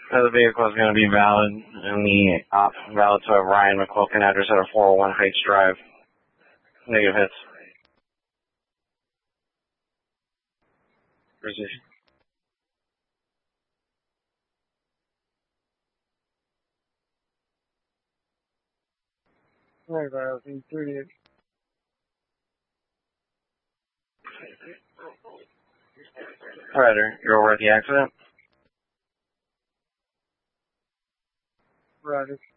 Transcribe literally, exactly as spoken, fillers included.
Uh, the vehicle is going to be valid, and the op valid to have Ryan McQuilkin, address at four oh one Heights Drive. Negative hits. Precision. Alright, violation thirty-eight. Alright, you're over at the accident? Roger.